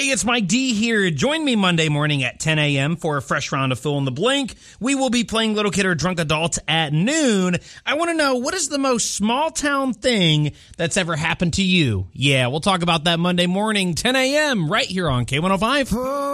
Hey, it's Mike D here. Join me Monday morning at 10 a.m. for a fresh round of Fill in the Blank. We will be playing Little Kid or Drunk Adult at noon. I want to know, what is the most small town thing that's ever happened to you? Yeah, we'll talk about that Monday morning, 10 a.m. right here on K105.